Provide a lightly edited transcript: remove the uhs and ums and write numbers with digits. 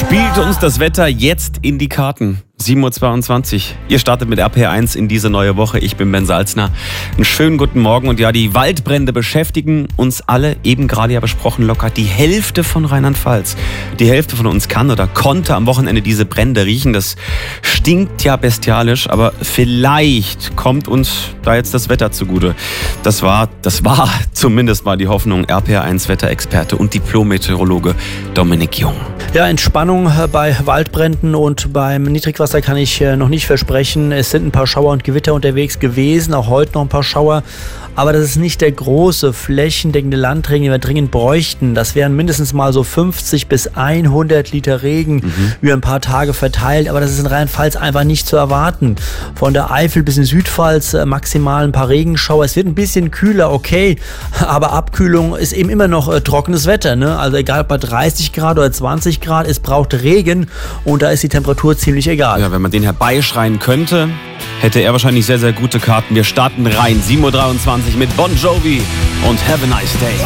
Spielt uns das Wetter jetzt in die Karten. 7:22 Uhr. Ihr startet mit RPR1 in diese neue Woche. Ich bin Ben Salzner. Einen schönen guten Morgen. Und ja, die Waldbrände beschäftigen uns alle. Eben gerade ja besprochen, locker die Hälfte von Rheinland-Pfalz. Die Hälfte von uns kann oder konnte am Wochenende diese Brände riechen. Das stinkt ja bestialisch, aber vielleicht kommt uns da jetzt das Wetter zugute. Das war zumindest mal die Hoffnung. RPR1 Wetterexperte und Diplom-Meteorologe Dominik Jung. Ja, Entspannung bei Waldbränden und beim Niedrigwasser kann ich noch nicht versprechen. Es sind ein paar Schauer und Gewitter unterwegs gewesen, auch heute noch ein paar Schauer. Aber das ist nicht der große, flächendeckende Landregen, den wir dringend bräuchten. Das wären mindestens mal so 50 bis 100 Liter Regen über ein paar Tage verteilt. Aber das ist in Rheinland-Pfalz einfach nicht zu erwarten. Von der Eifel bis in Südpfalz maximal ein paar Regenschauer. Es wird ein bisschen kühler, okay. Aber Abkühlung ist eben immer noch trockenes Wetter, ne? Also egal ob bei 30 Grad oder 20 Grad, es braucht Regen. Und da ist die Temperatur ziemlich egal. Ja, wenn man den herbeischreien könnte, hätte er wahrscheinlich sehr, sehr gute Karten. Wir starten rein. 7:23 Uhr mit Bon Jovi und Have a Nice Day.